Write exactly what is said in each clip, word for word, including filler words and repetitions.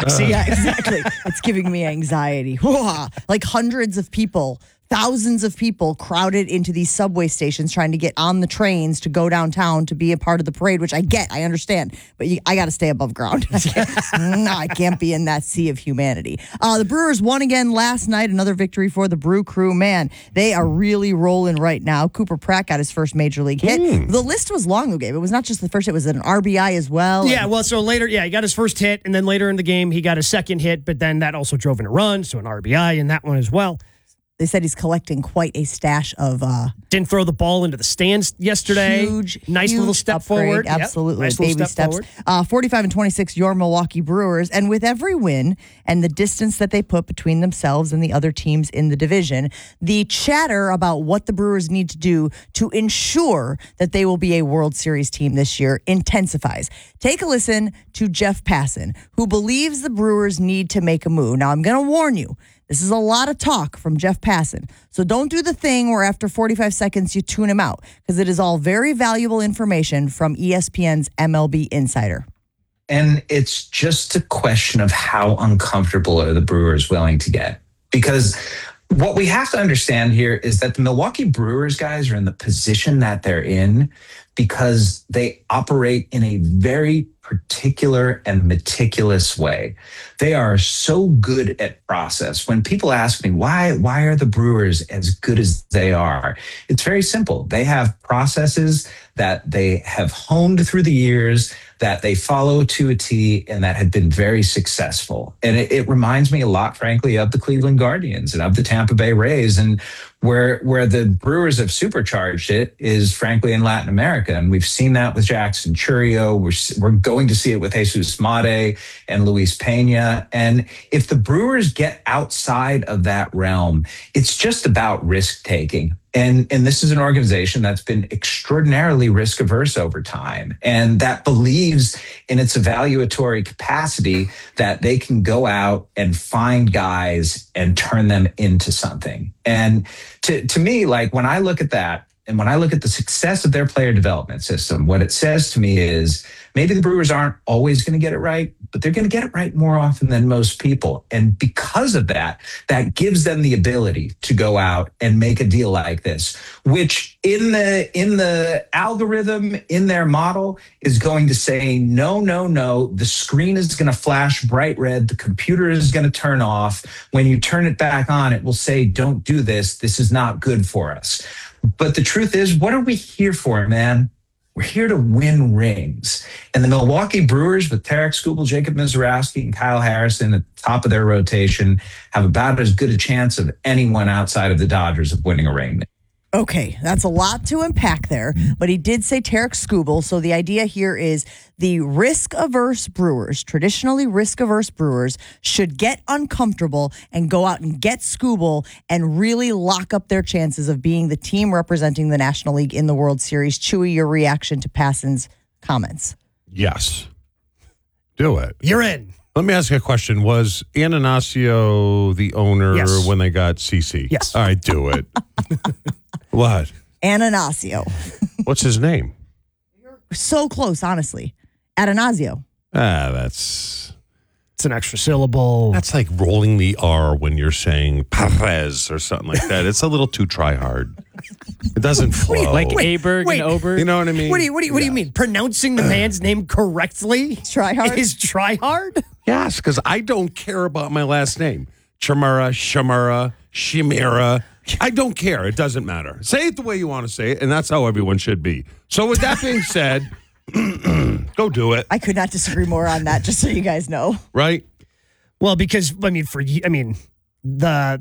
taxi. Uh. Yeah, exactly. It's giving me anxiety. Like hundreds of people, thousands of people crowded into these subway stations trying to get on the trains to go downtown to be a part of the parade, which I get, I understand, but you, I got to stay above ground. I can't, no, I can't be in that sea of humanity. Uh, the Brewers won again last night, another victory for the Brew Crew. Man, they are really rolling right now. Cooper Pratt got his first major league hit. Mm. The list was long, though, Gabe. It was not just the first, it was an R B I as well. Yeah, well, so later, yeah, he got his first hit, and then later in the game, he got his second hit, but then that also drove in a run, so an R B I in that one as well. They said he's collecting quite a stash of... Uh, Didn't throw the ball into the stands yesterday. Huge, Nice huge little step upgrade. forward. Absolutely. Yep. Nice Baby step steps. Uh, forty-five and twenty-six, your Milwaukee Brewers. And with every win and the distance that they put between themselves and the other teams in the division, the chatter about what the Brewers need to do to ensure that they will be a World Series team this year intensifies. Take a listen to Jeff Passan, who believes the Brewers need to make a move. Now, I'm going to warn you. This is a lot of talk from Jeff Passan. So don't do the thing where after forty-five seconds you tune him out, because it is all very valuable information from E S P N's M L B Insider. And it's just a question of how uncomfortable are the Brewers willing to get. Because what we have to understand here is that the Milwaukee Brewers guys are in the position that they're in because they operate in a very particular and meticulous way. They are so good at process. When people ask me, why, why are the Brewers as good as they are? It's very simple. They have processes that they have honed through the years, that they follow to a T, and that have been very successful. And it, it reminds me a lot, frankly, of the Cleveland Guardians and of the Tampa Bay Rays. And where where the Brewers have supercharged it is, frankly, in Latin America. And we've seen that with Jackson Chourio. We're, we're going to see it with Jesus Mate and Luis Pena. And if the Brewers get outside of that realm, it's just about risk-taking. And, and this is an organization that's been extraordinarily risk averse over time, and that believes in its evaluatory capacity that they can go out and find guys and turn them into something. And to, to me, like when I look at that, and when I look at the success of their player development system, what it says to me is maybe the Brewers aren't always going to get it right, but they're going to get it right more often than most people. And because of that, that gives them the ability to go out and make a deal like this, which in the in the algorithm, in their model, is going to say, no, no, no, the screen is going to flash bright red, the computer is going to turn off. When you turn it back on, it will say, don't do this. This is not good for us. But the truth is, what are we here for, man? We're here to win rings. And the Milwaukee Brewers, with Tarek Skubal, Jacob Misiorowski, and Kyle Harrison at the top of their rotation, have about as good a chance of anyone outside of the Dodgers of winning a ring. Okay, that's a lot to unpack there, but he did say Tarek Skubal, so the idea here is the risk-averse Brewers, traditionally risk-averse Brewers, should get uncomfortable and go out and get Skubal and really lock up their chances of being the team representing the National League in the World Series. Chewy, your reaction to Passan's comments? Yes. Do it. You're in. Let me ask you a question. Was Ananasio the owner Yes. when they got C C? Yes. All right, do it. What? Ananasio. What's his name? So close, honestly. Atanasio. Ah, that's... It's an extra syllable. That's like rolling the R when you're saying Perez or something like that. It's a little too try hard. It doesn't flow. Like Aberg wait. and Oberg. You know what I mean? What do you what do you, what do you Yeah. mean? Pronouncing the man's name correctly Try hard? is try hard? Yes, because I don't care about my last name. Chamura, Shamura, Shimira. I don't care. It doesn't matter. Say it the way you want to say it, and that's how everyone should be. So with that being said, go do it. I could not disagree more on that, just so you guys know. Right? Well, because I mean, for I mean, the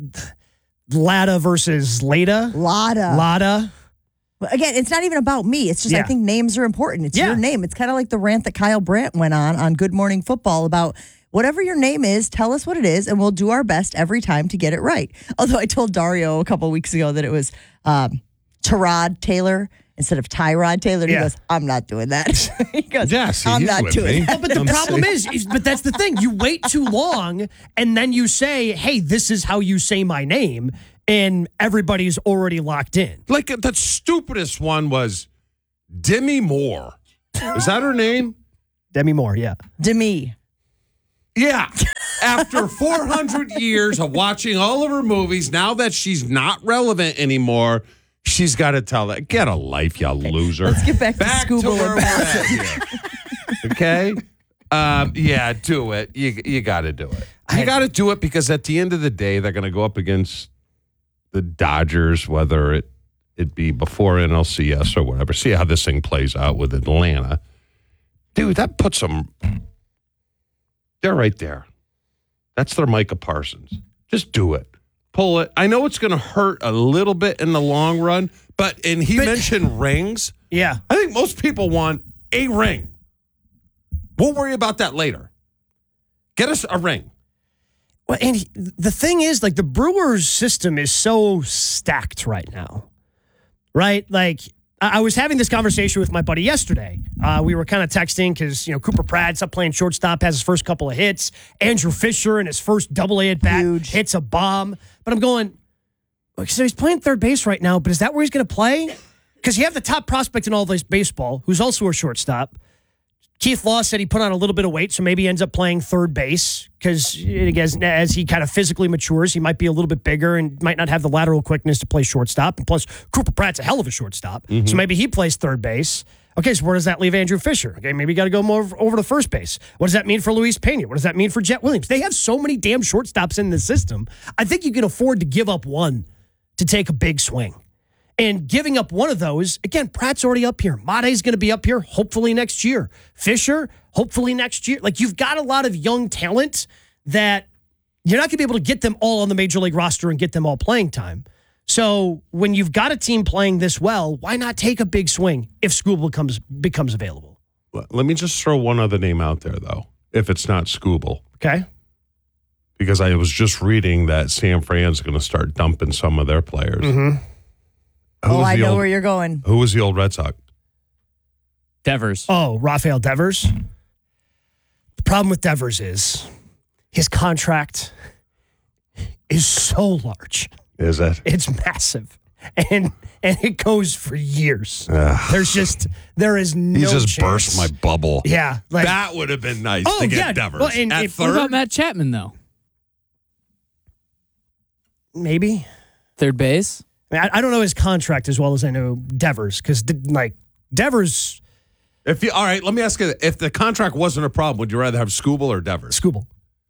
Lada versus Lada, Lada. Lada. But again, it's not even about me. It's just I Yeah. think names are important. It's Yeah. your name. It's kind of like the rant that Kyle Brandt went on on Good Morning Football about whatever your name is, tell us what it is, and we'll do our best every time to get it right. Although I told Dario a couple weeks ago that it was um, Tyrod Taylor instead of Tyrod Taylor. And Yeah. He goes, I'm not doing that. He goes, Yes, I'm he's not with doing me. that. But the I'm problem saying- is, is, but that's the thing. You wait too long, and then you say, "Hey, this is how you say my name," and everybody's already locked in. Like the stupidest one was Demi Moore. Is that her name? Demi Moore, yeah. Demi. Yeah. After four hundred years of watching all of her movies, now that she's not relevant anymore, she's got to tell that, get a life, you loser. Let's get back, Back to to Scooble where and we're Bassett. at here. Okay? Um, yeah, do it. You you got to do it. You I- got to do it because at the end of the day, they're going to go up against the Dodgers, whether it it be before N L C S or whatever. See how this thing plays out with Atlanta. Dude, that puts them, they're right there. That's their Micah Parsons. Just do it. Pull it. I know it's going to hurt a little bit in the long run, but, and he But- mentioned rings. Yeah. I think most people want a ring. We'll worry about that later. Get us a ring. Well, and he- the thing is, like, the Brewers system is so stacked right now, right? Like, I I was having this conversation with my buddy yesterday. Uh, we were kind of texting because, you know, Cooper Pratt's up playing shortstop, has his first couple of hits. Andrew Fisher in his first double A at bat Huge. hits a bomb. But I'm going, like, so he's playing third base right now, but is that where he's going to play? Because you have the top prospect in all this baseball, who's also a shortstop. Keith Law said he put on a little bit of weight, so maybe he ends up playing third base because as, as he kind of physically matures, he might be a little bit bigger and might not have the lateral quickness to play shortstop. And plus, Cooper Pratt's a hell of a shortstop, Mm-hmm. so maybe he plays third base. Okay, so where does that leave Andrew Fisher? Okay, maybe you got to go more over, over to first base. What does that mean for Luis Pena? What does that mean for Jet Williams? They have so many damn shortstops in the system. I think you can afford to give up one to take a big swing. And giving up one of those, again, Pratt's already up here. Made's going to be up here hopefully next year. Fisher, hopefully next year. Like, you've got a lot of young talent that you're not going to be able to get them all on the major league roster and get them all playing time. So when you've got a team playing this well, why not take a big swing if Scooble becomes, becomes available? Let me just throw one other name out there, though, if it's not Scooble. Okay. Because I was just reading that San Fran's going to start dumping some of their players. Mm-hmm. Who Oh, was I the know old- where you're going. Who was the old Red Sox? Devers. Oh, Rafael Devers. The problem with Devers is his contract is so large. Is it? It's massive. And and it goes for years. There's just there is no He just chance. burst my bubble. Yeah. Like, That would have been nice Oh, to get yeah. Devers. Well, and At if- What third, about Matt Chapman, though? maybe. Third base? I, mean, I, I don't know his contract as well as I know Devers because like Devers, if you, all right, let me ask you: if the contract wasn't a problem, would you rather have Scooble or Devers? Scooble.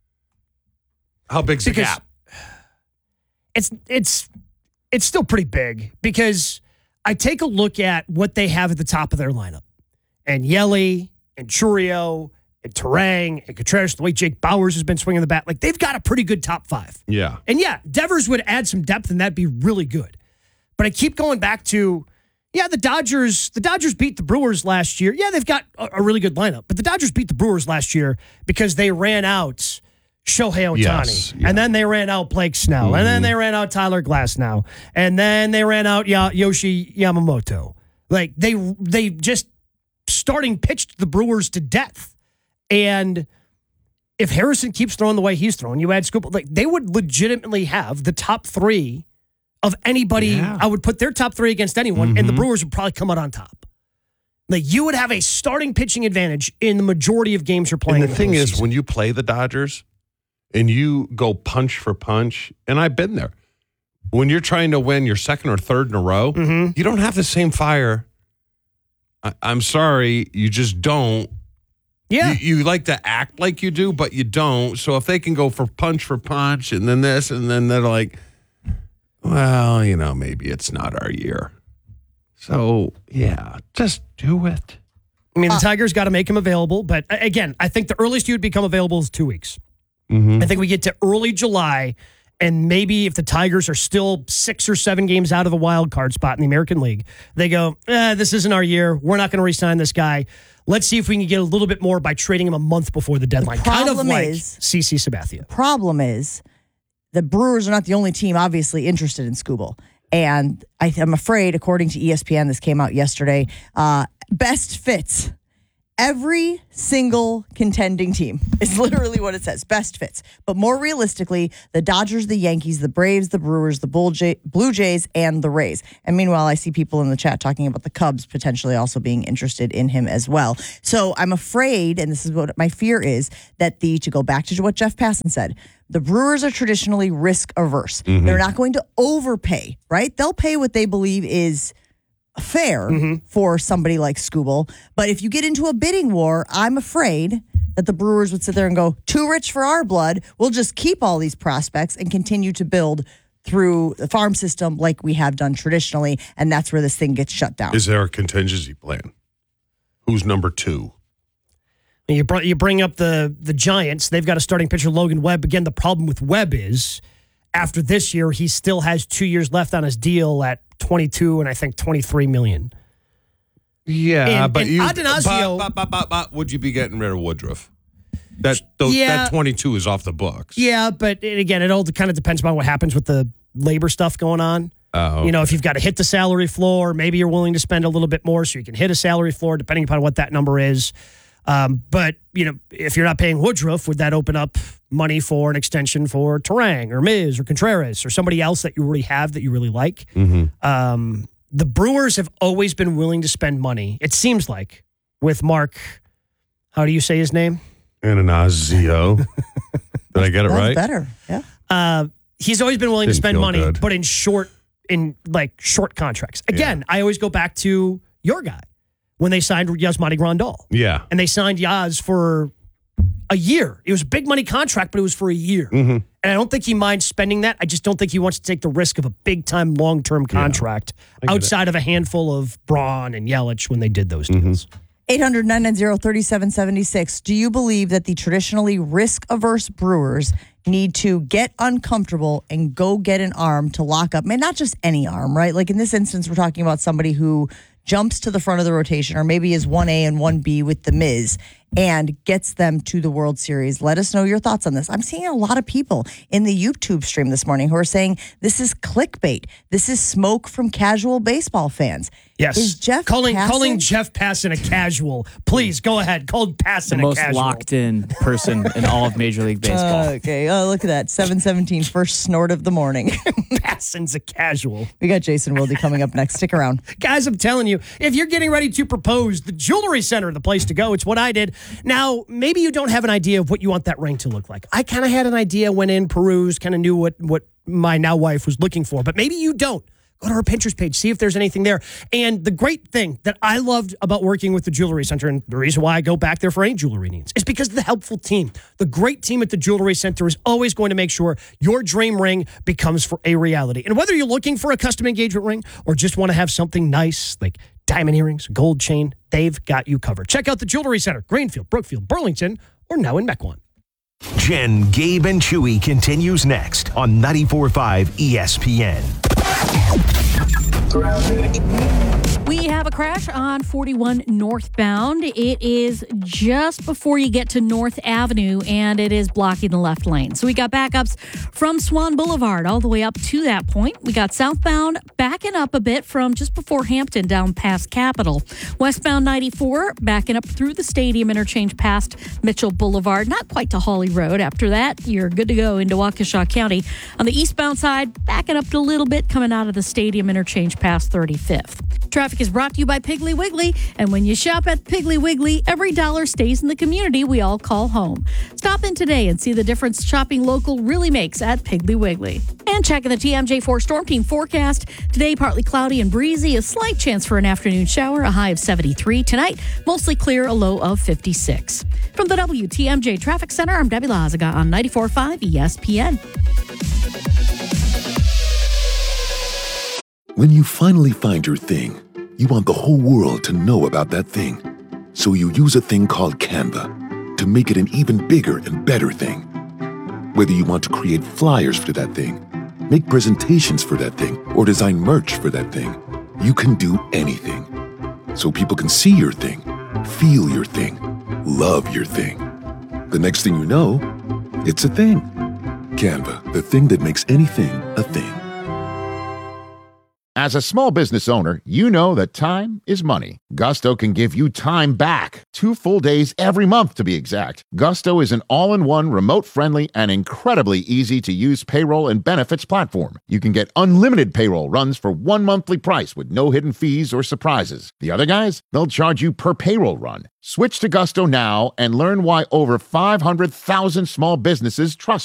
How big's the Because- gap? It's it's it's still pretty big because I take a look at what they have at the top of their lineup. And Yelly and Churio and Terang and Contreras, the way Jake Bowers has been swinging the bat, like they've got a pretty good top five. Yeah. And yeah, Devers would add some depth and that'd be really good. But I keep going back to, yeah, the Dodgers, the Dodgers beat the Brewers last year. Yeah, they've got a, a really good lineup, but the Dodgers beat the Brewers last year because they ran out Shohei Ohtani. Yes, yeah. And then they ran out Blake Snell. Mm-hmm. And then they ran out Tyler Glasnow. And then they ran out Ya- Yoshi Yamamoto. Like they they just starting pitched the Brewers to death. And if Harrison keeps throwing the way he's throwing, you add Scoop, like they would legitimately have the top three of anybody. Yeah. I would put their top three against anyone, Mm-hmm. and the Brewers would probably come out on top. Like you would have a starting pitching advantage in the majority of games you're playing. And the in thing is, postseason. when you play the Dodgers and you go punch for punch, and I've been there, when you're trying to win your second or third in a row, Mhm. you don't have the same fire. I, I'm sorry, you just don't. yeah, You, you like to act like you do, but you don't. So if they can go for punch for punch and then this, and then they're like, well, you know, maybe it's not our year. So, yeah, just do it. I mean the Tigers got to make him available. But uh, again, I think the earliest he would become available is two weeks. Mm-hmm. I think we get to early July, and maybe if the Tigers are still six or seven games out of the wild card spot in the American League, they go, eh, this isn't our year. We're not going to re-sign this guy. Let's see if we can get a little bit more by trading him a month before the deadline. Kind of problem like is- C C Sabathia. Problem is, the Brewers are not the only team obviously interested in Scooble. And I, I'm afraid, according to E S P N, this came out yesterday, uh, best fits Every single contending team is literally what it says. Best fits. But more realistically, the Dodgers, the Yankees, the Braves, the Brewers, the Bull Jay- Blue Jays, and the Rays. And meanwhile, I see people in the chat talking about the Cubs potentially also being interested in him as well. So I'm afraid, and this is what my fear is, that the, to go back to what Jeff Passan said, the Brewers are traditionally risk averse. Mm-hmm. They're not going to overpay, right? They'll pay what they believe is fair mm-hmm. for somebody like Skubal. But if you get into a bidding war, I'm afraid that the Brewers would sit there and go, too rich for our blood. We'll just keep all these prospects and continue to build through the farm system like we have done traditionally. And that's where this thing gets shut down. Is there a contingency plan? Who's number two? You brought, you bring up the the Giants. They've got a starting pitcher, Logan Webb. Again, the problem with Webb is after this year, he still has two years left on his deal at twenty-two and I think twenty-three million. Yeah, and, but and you Atanasio, but, but, but, but, would you be getting rid of Woodruff? That those, yeah, that twenty-two is off the books. Yeah, but it, again, it all kind of depends on what happens with the labor stuff going on. Oh, okay. You know, if you've got to hit the salary floor, maybe you're willing to spend a little bit more so you can hit a salary floor, depending upon what that number is. Um, but, you know, if you're not paying Woodruff, would that open up money for an extension for Terang or Miz or Contreras or somebody else that you already have that you really like? Mm-hmm. Um, the Brewers have always been willing to spend money, it seems like, with Mark, how do you say his name? Ananazio. Did I get it That's right? better, yeah. Uh, he's always been willing Didn't to spend feel money, good. but in short, in like short contracts. Again, I always go back to your guy when they signed Yasmani Grandal. Yeah. And they signed Yaz for a year. It was a big money contract, but it was for a year. Mm-hmm. And I don't think he minds spending that. I just don't think he wants to take the risk of a big-time, long-term contract I get outside of a handful of Braun and Yelich when they did those deals. eight hundred, nine nine zero, three seven seven six. Do you believe that the traditionally risk-averse Brewers need to get uncomfortable and go get an arm to lock up? Man, not just any arm, right? Like in this instance, we're talking about somebody who jumps to the front of the rotation or maybe is one A and one B with the Miz and gets them to the World Series. Let us know your thoughts on this. I'm seeing a lot of people in the YouTube stream this morning who are saying this is clickbait. This is smoke from casual baseball fans. Yes. Is Jeff calling Passan- calling Jeff Passan a casual? Please go ahead. Call Passan The a most casual. locked in person in all of Major League Baseball. Uh, okay. Oh, look at that. seven seventeen, first snort of the morning. Passan's a casual. We got Jason Wilde coming up next. Stick around. Guys, I'm telling you, if you're getting ready to propose, the Jewelry Center, the place to go. It's what I did. Now, maybe you don't have an idea of what you want that ring to look like. I kind of had an idea, went in, perused, kind of knew what, what my now wife was looking for, but maybe you don't. Go to our Pinterest page, see if there's anything there. And the great thing that I loved about working with the Jewelry Center, and the reason why I go back there for any jewelry needs, is because of the helpful team. The great team at the Jewelry Center is always going to make sure your dream ring becomes for a reality. And whether you're looking for a custom engagement ring or just want to have something nice like diamond earrings, gold chain, they've got you covered. Check out the Jewelry Center, Greenfield, Brookfield, Burlington, or now in Mequon. Jen, Gabe, and Chewy continues next on ninety-four point five E S P N. We have a crash on forty-one northbound. It is just before you get to North Avenue, and it is blocking the left lane. So we got backups from Swan Boulevard all the way up to that point. We got southbound backing up a bit from just before Hampton down past Capitol. Westbound ninety-four backing up through the Stadium interchange past Mitchell Boulevard. Not quite to Hawley Road. After that, you're good to go into Waukesha County. On the eastbound side, backing up a little bit coming out of the Stadium interchange past thirty-fifth. Traffic is brought to you by Piggly Wiggly, and when you shop at Piggly Wiggly, every dollar stays in the community we all call home. Stop in today and see the difference shopping local really makes at Piggly Wiggly. And checking the T M J four Storm Team forecast. Today, partly cloudy and breezy, a slight chance for an afternoon shower, a high of seventy-three. Tonight, mostly clear, a low of fifty-six. From the W T M J Traffic Center, I'm Debbie Lazaga on ninety-four point five E S P N. When you finally find your thing, you want the whole world to know about that thing. So you use a thing called Canva to make it an even bigger and better thing. Whether you want to create flyers for that thing, make presentations for that thing, or design merch for that thing, you can do anything. So people can see your thing, feel your thing, love your thing. The next thing you know, it's a thing. Canva, the thing that makes anything a thing. As a small business owner, you know that time is money. Gusto can give you time back. Two full days every month, to be exact. Gusto is an all-in-one, remote-friendly, and incredibly easy-to-use payroll and benefits platform. You can get unlimited payroll runs for one monthly price with no hidden fees or surprises. The other guys, they'll charge you per payroll run. Switch to Gusto now and learn why over five hundred thousand small businesses trust